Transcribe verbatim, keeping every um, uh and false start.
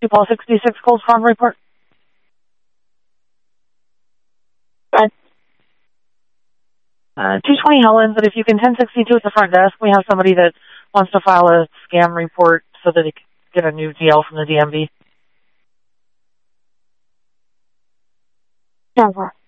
Paul sixty-six, Cold Farm report. Good. Uh, two twenty Helen, but if you can ten sixty-two at the front desk, we have somebody that wants to file a scam report so that he can get a new D L from the D M V. Over.